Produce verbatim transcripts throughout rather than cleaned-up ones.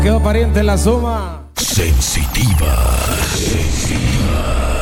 Quedó pariente la suma. Sensitiva. Sensitiva.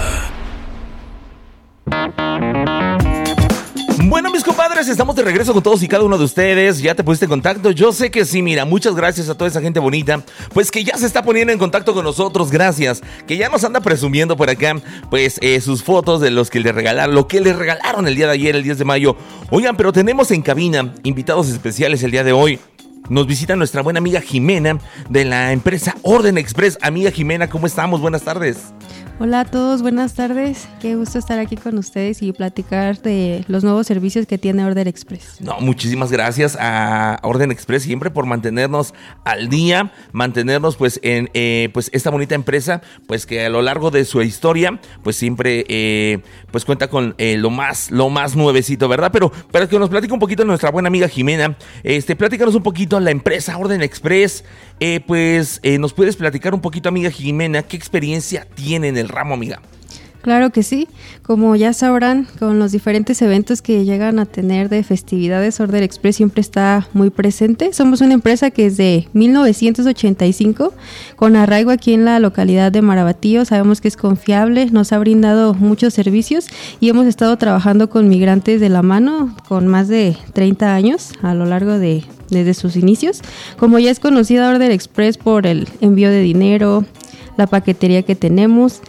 Bueno, mis compadres, estamos de regreso con todos y cada uno de ustedes. ¿Ya te pusiste en contacto? Yo sé que sí, mira, muchas gracias a toda esa gente bonita, pues que ya se está poniendo en contacto con nosotros, gracias, que ya nos anda presumiendo por acá, pues eh, sus fotos de los que le regalaron, lo que le regalaron el día de ayer, el diez de mayo. Oigan, pero tenemos en cabina invitados especiales el día de hoy. Nos visita nuestra buena amiga Jimena de la empresa Orden Express. Amiga Jimena, ¿cómo estamos? Buenas tardes. Hola a todos, buenas tardes. Qué gusto estar aquí con ustedes y platicar de los nuevos servicios que tiene Orden Express. No, muchísimas gracias a Orden Express siempre por mantenernos al día, mantenernos pues en eh, pues esta bonita empresa, pues que a lo largo de su historia, pues siempre eh, pues cuenta con eh, lo más lo más nuevecito, ¿verdad? Pero para que nos platique un poquito nuestra buena amiga Jimena, este, platícanos un poquito la empresa Orden Express, eh, pues eh, nos puedes platicar un poquito, amiga Jimena, qué experiencia tiene en el ramo, amiga. Claro que sí, como ya sabrán, con los diferentes eventos que llegan a tener de festividades, Orden Express siempre está muy presente. Somos una empresa que desde mil novecientos ochenta y cinco, con arraigo aquí en la localidad de Marabatío, sabemos que es confiable, nos ha brindado muchos servicios y hemos estado trabajando con migrantes de la mano con más de treinta años a lo largo de desde sus inicios. Como ya es conocida Orden Express por el envío de dinero, la paquetería que tenemos,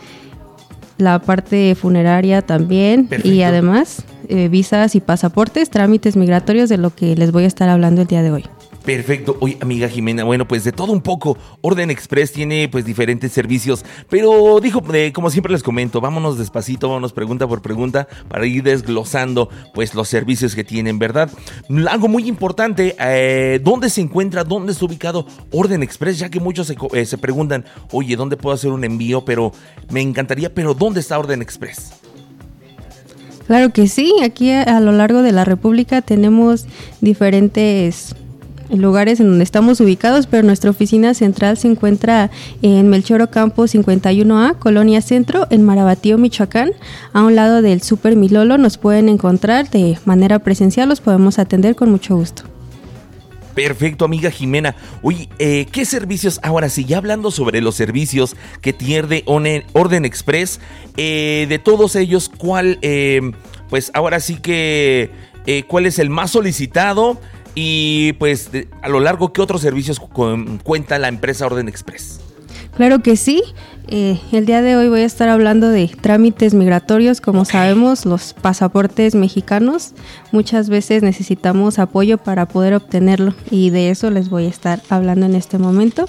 la parte funeraria también. Perfecto. Y además eh, visas y pasaportes, trámites migratorios, de lo que les voy a estar hablando el día de hoy. Perfecto. Oye, amiga Jimena, bueno, pues de todo un poco, Orden Express tiene pues diferentes servicios, pero dijo, eh, como siempre les comento, vámonos despacito, vámonos pregunta por pregunta para ir desglosando pues los servicios que tienen, ¿verdad? Algo muy importante, eh, ¿dónde se encuentra, dónde está ubicado Orden Express? Ya que muchos se, eh, se preguntan, oye, ¿dónde puedo hacer un envío? Pero me encantaría, pero ¿dónde está Orden Express? Claro que sí, aquí a, a lo largo de la República tenemos diferentes lugares en donde estamos ubicados, pero nuestra oficina central se encuentra en Melchor Ocampo cincuenta y uno A, Colonia Centro, en Marabatío, Michoacán, a un lado del Super Milolo. Nos pueden encontrar de manera presencial, los podemos atender con mucho gusto. Perfecto, amiga Jimena. Oye, eh, ¿qué servicios? Ahora sí, ya hablando sobre los servicios que tiene Orden Express, eh, de todos ellos, ¿cuál, eh, pues ahora sí que, eh, cuál es el más solicitado? Y pues de, a lo largo, ¿qué otros servicios cu- cuenta la empresa Orden Express? Claro que sí, eh, el día de hoy voy a estar hablando de trámites migratorios. Como okay. sabemos, los pasaportes mexicanos muchas veces necesitamos apoyo para poder obtenerlo, y de eso les voy a estar hablando en este momento.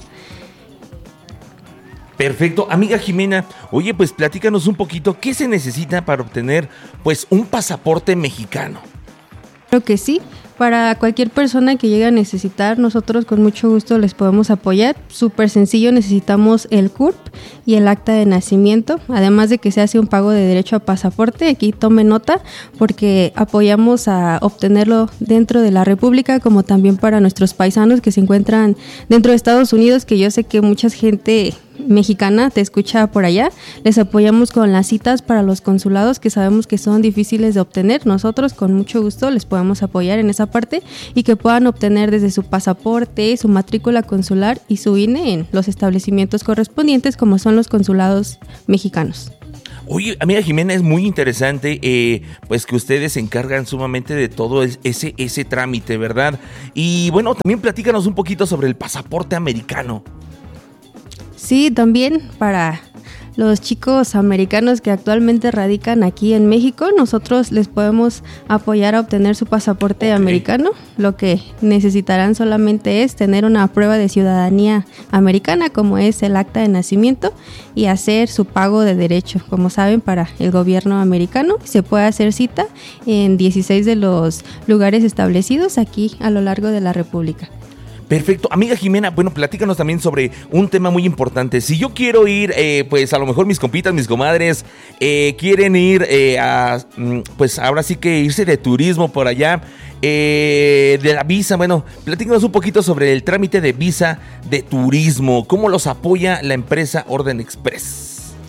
Perfecto, amiga Jimena, oye, pues platícanos un poquito, ¿qué se necesita para obtener pues un pasaporte mexicano? Claro que sí. Para cualquier persona que llegue a necesitar, nosotros con mucho gusto les podemos apoyar. Súper sencillo, necesitamos el C U R P y el acta de nacimiento, además de que se hace un pago de derecho a pasaporte. Aquí tome nota, porque apoyamos a obtenerlo dentro de la República, como también para nuestros paisanos que se encuentran dentro de Estados Unidos, que yo sé que mucha gente mexicana te escucha por allá. Les apoyamos con las citas para los consulados, que sabemos que son difíciles de obtener. Nosotros con mucho gusto les podemos apoyar en esa parte, y que puedan obtener desde su pasaporte, su matrícula consular y su I N E en los establecimientos correspondientes, como son los consulados mexicanos. Oye, amiga Jimena, es muy interesante eh, pues que ustedes se encargan sumamente de todo ese, ese trámite, ¿verdad? Y bueno, también platícanos un poquito sobre el pasaporte americano. Sí, también para los chicos americanos que actualmente radican aquí en México, nosotros les podemos apoyar a obtener su pasaporte okay. americano. Lo que necesitarán solamente es tener una prueba de ciudadanía americana, como es el acta de nacimiento, y hacer su pago de derecho, como saben, para el gobierno americano. Se puede hacer cita en dieciséis de los lugares establecidos aquí a lo largo de la República. Perfecto. Amiga Jimena, bueno, platícanos también sobre un tema muy importante. Si yo quiero ir, eh, pues a lo mejor mis compitas, mis comadres, eh, quieren ir eh, a, pues ahora sí que irse de turismo por allá, eh, de la visa. Bueno, platícanos un poquito sobre el trámite de visa de turismo. ¿Cómo los apoya la empresa Orden Express?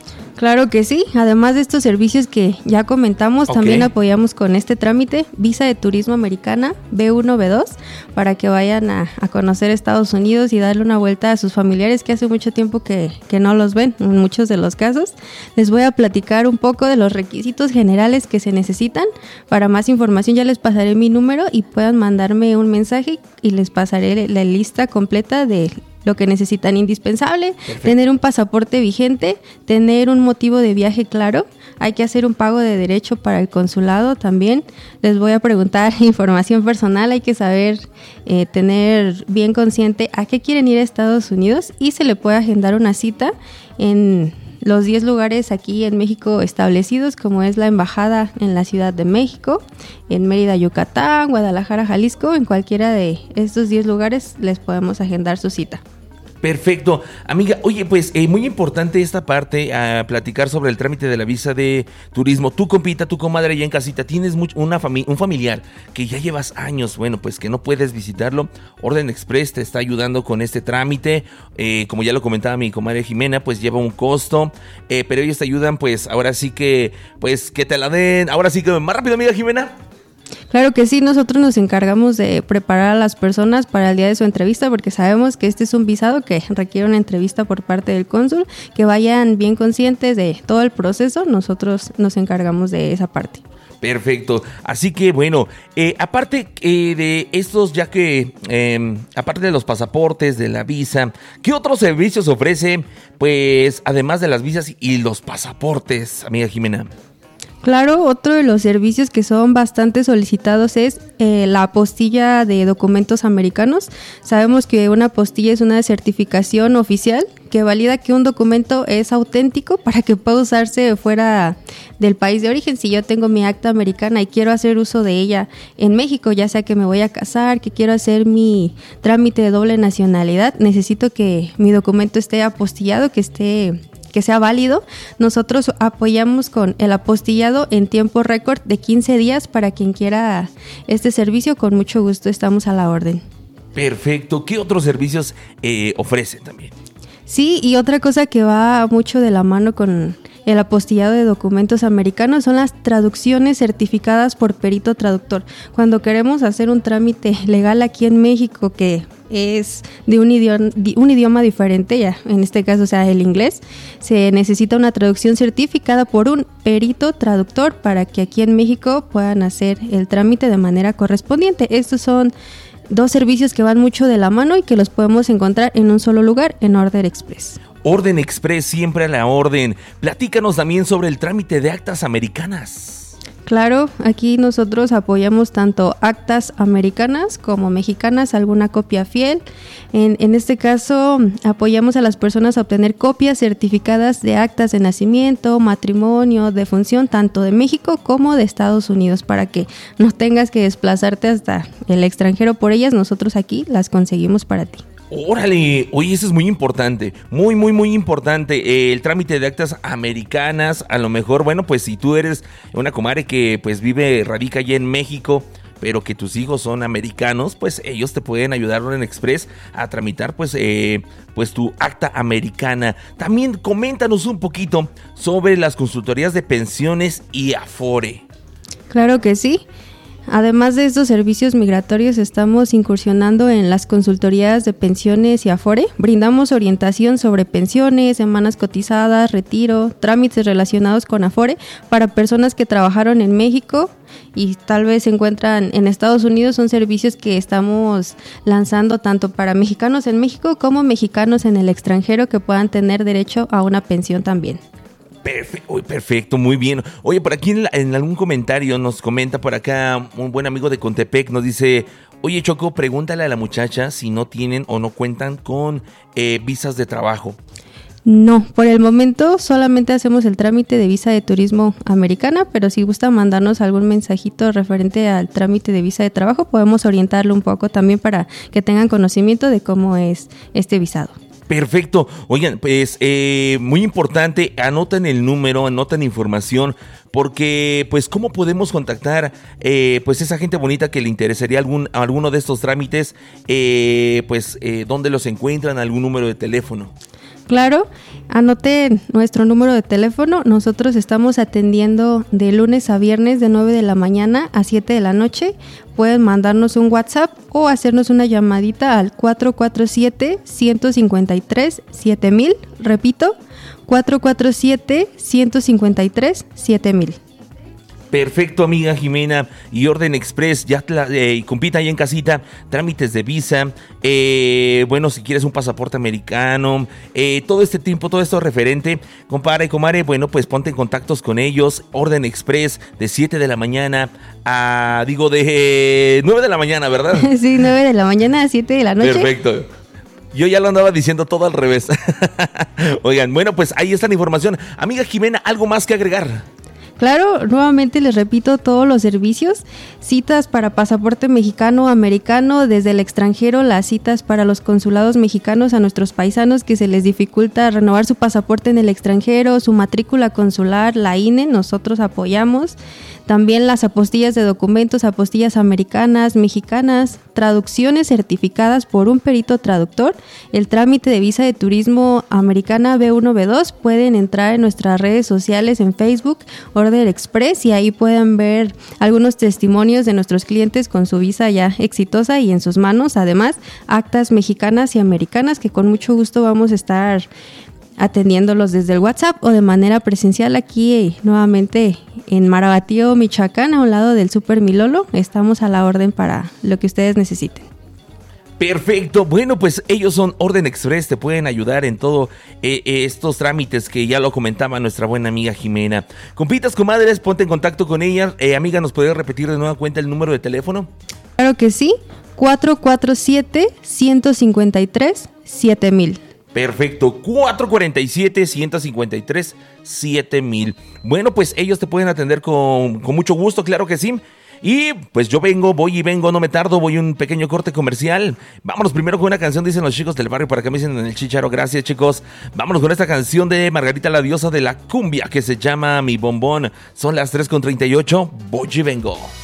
Claro que sí, además de estos servicios que ya comentamos, Okay. También apoyamos con este trámite visa de turismo americana B uno, B dos, para que vayan a, a conocer Estados Unidos y darle una vuelta a sus familiares que hace mucho tiempo que, que no los ven, en muchos de los casos. Les voy a platicar un poco de los requisitos generales que se necesitan. Para más información ya les pasaré mi número y puedan mandarme un mensaje y les pasaré la lista completa de lo que necesitan. Indispensable, Perfecto. Tener un pasaporte vigente, tener un motivo de viaje claro, hay que hacer un pago de derecho para el consulado también. Les voy a preguntar información personal, hay que saber eh, tener bien consciente a qué quieren ir a Estados Unidos y se le puede agendar una cita en los diez lugares aquí en México establecidos, como es la embajada en la Ciudad de México, en Mérida, Yucatán, Guadalajara, Jalisco. En cualquiera de estos diez lugares les podemos agendar su cita. Perfecto. Amiga, oye, pues eh, muy importante esta parte, a platicar sobre el trámite de la visa de turismo. Tú, compita, tu comadre allá en casita, tienes much- una fami- un familiar que ya llevas años, bueno, pues que no puedes visitarlo. Orden Express te está ayudando con este trámite. Eh, como ya lo comentaba mi comadre Jimena, pues lleva un costo, eh, pero ellos te ayudan, pues ahora sí que, pues que te la den. Ahora sí que más rápido, amiga Jimena. Claro que sí, nosotros nos encargamos de preparar a las personas para el día de su entrevista, porque sabemos que este es un visado que requiere una entrevista por parte del cónsul, que vayan bien conscientes de todo el proceso. Nosotros nos encargamos de esa parte. Perfecto, así que bueno, eh, aparte eh, de estos, ya que eh, aparte de los pasaportes, de la visa, ¿qué otros servicios ofrece? Pues además de las visas y los pasaportes, amiga Jimena. Claro, otro de los servicios que son bastante solicitados es eh, la apostilla de documentos americanos. Sabemos que una apostilla es una certificación oficial que valida que un documento es auténtico para que pueda usarse fuera del país de origen. Si yo tengo mi acta americana y quiero hacer uso de ella en México, ya sea que me voy a casar, que quiero hacer mi trámite de doble nacionalidad, necesito que mi documento esté apostillado, que esté... que sea válido. Nosotros apoyamos con el apostillado en tiempo récord de quince días para quien quiera este servicio. Con mucho gusto estamos a la orden. Perfecto, ¿qué otros servicios eh, ofrecen también? Sí, y otra cosa que va mucho de la mano con el apostillado de documentos americanos son las traducciones certificadas por perito traductor. Cuando queremos hacer un trámite legal aquí en México que es de un idioma, un idioma diferente, ya en este caso, o sea, el inglés, se necesita una traducción certificada por un perito traductor para que aquí en México puedan hacer el trámite de manera correspondiente. Estos son dos servicios que van mucho de la mano y que los podemos encontrar en un solo lugar, en Orden Express. Orden Express, siempre a la orden. Platícanos también sobre el trámite de actas americanas. Claro, aquí nosotros apoyamos tanto actas americanas como mexicanas, alguna copia fiel. En, en este caso, apoyamos a las personas a obtener copias certificadas de actas de nacimiento, matrimonio, defunción, tanto de México como de Estados Unidos, para que no tengas que desplazarte hasta el extranjero por ellas. Nosotros aquí las conseguimos para ti. Órale, oye, eso es muy importante, muy, muy, muy importante, eh, el trámite de actas americanas. A lo mejor, bueno, pues si tú eres una comadre que pues vive, radica allá en México, pero que tus hijos son americanos, pues ellos te pueden ayudar en Express a tramitar pues, eh, pues tu acta americana. También coméntanos un poquito sobre las consultorías de pensiones y Afore. Claro que sí. Además de estos servicios migratorios, estamos incursionando en las consultorías de pensiones y Afore. Brindamos orientación sobre pensiones, semanas cotizadas, retiro, trámites relacionados con Afore para personas que trabajaron en México y tal vez se encuentran en Estados Unidos. Son servicios que estamos lanzando tanto para mexicanos en México como mexicanos en el extranjero que puedan tener derecho a una pensión también. Perfecto, perfecto, muy bien. Oye, por aquí en, la, en algún comentario nos comenta por acá un buen amigo de Contepec, nos dice: oye, Choco, pregúntale a la muchacha si no tienen o no cuentan con eh, visas de trabajo. No, por el momento solamente hacemos el trámite de visa de turismo americana, pero si gusta mandarnos algún mensajito referente al trámite de visa de trabajo, podemos orientarlo un poco también para que tengan conocimiento de cómo es este visado. Perfecto. Oigan, pues eh, muy importante, anoten el número, anoten información, porque pues cómo podemos contactar eh, pues esa gente bonita que le interesaría algún alguno de estos trámites, eh, pues eh, dónde los encuentran, algún número de teléfono. Claro, anoten nuestro número de teléfono. Nosotros estamos atendiendo de lunes a viernes de nueve de la mañana a siete de la noche. Pueden mandarnos un WhatsApp o hacernos una llamadita al cuatro cuatro siete, uno cinco tres, siete mil. Repito, cuatro cuatro siete, uno cinco tres, siete mil. Perfecto, amiga Jimena. Y Orden Express, ya te la, eh, compita ahí en casita, trámites de visa, eh, bueno, si quieres un pasaporte americano, eh, todo este tiempo, todo esto referente, compadre, comare, bueno, pues ponte en contactos con ellos. Orden Express de siete de la mañana a, digo, de eh, nueve de la mañana, ¿verdad? Sí, nueve de la mañana a siete de la noche. Perfecto. Yo ya lo andaba diciendo todo al revés. Oigan, bueno, pues ahí está la información. Amiga Jimena, ¿algo más que agregar? Claro, nuevamente les repito todos los servicios, citas para pasaporte mexicano, americano, desde el extranjero, las citas para los consulados mexicanos a nuestros paisanos que se les dificulta renovar su pasaporte en el extranjero, su matrícula consular, la I N E, nosotros apoyamos. También las apostillas de documentos, apostillas americanas, mexicanas, traducciones certificadas por un perito traductor, el trámite de visa de turismo americana B uno B dos, pueden entrar en nuestras redes sociales en Facebook, Orden Express, y ahí pueden ver algunos testimonios de nuestros clientes con su visa ya exitosa y en sus manos, además actas mexicanas y americanas que con mucho gusto vamos a estar atendiéndolos desde el WhatsApp o de manera presencial aquí eh, nuevamente en Marabatío, Michoacán, a un lado del Super Milolo. Estamos a la orden para lo que ustedes necesiten. Perfecto, bueno, pues ellos son Orden Express, te pueden ayudar en todo eh, estos trámites que ya lo comentaba nuestra buena amiga Jimena. Compitas, comadres, ponte en contacto con ella. Eh, amiga, ¿nos puedes repetir de nueva cuenta el número de teléfono? Claro que sí, cuatro cuatro siete, uno cinco tres, siete mil. Perfecto, cuatro cuatro siete, uno cinco tres, siete mil. Bueno, pues ellos te pueden atender con, con mucho gusto, claro que sí. Y pues yo vengo, voy y vengo, no me tardo, voy a un pequeño corte comercial. Vámonos primero con una canción, dicen los chicos del barrio, para que me dicen en el chicharo. Gracias, chicos. Vámonos con esta canción de Margarita la diosa de la cumbia que se llama Mi Bombón. Son las tres con treinta y ocho, voy y vengo.